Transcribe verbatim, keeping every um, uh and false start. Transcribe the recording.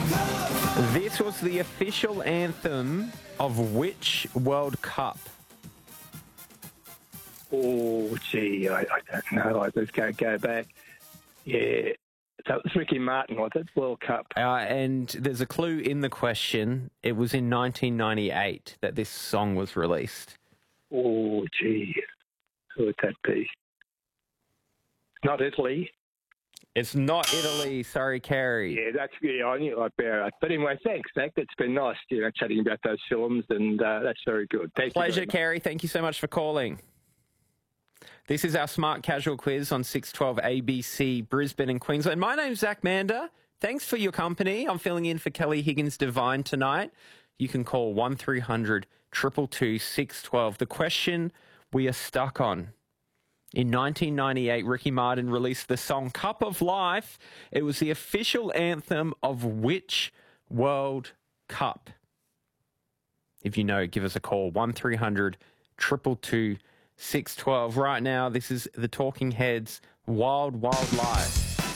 This was the official anthem of which World Cup? Oh, gee, I, I don't know. I just can't go back. Yeah. So it was Ricky Martin, was it? World Cup. Uh, and there's a clue in the question. It was in nineteen ninety-eight that this song was released. Oh, gee. Who would that be? Not Italy. It's not Italy. Sorry, Kerry. Yeah, that's, yeah, I knew I'd bear it. But anyway, thanks, Zach. It's been nice, you know, chatting about those films, and uh, that's very good. Thank Pleasure, you. Kerry. Thank you so much for calling. This is our Smart Casual quiz on six twelve A B C Brisbane and Queensland. My name's Zach Mander. Thanks for your company. I'm filling in for Kelly Higgins Devine tonight. You can call one three hundred two two two six one two. The question we are stuck on. In nineteen ninety-eight, Ricky Martin released the song Cup of Life. It was the official anthem of which World Cup? If you know, give us a call, one three hundred two two two six one two. Right now, this is the Talking Heads' Wild Wild Life.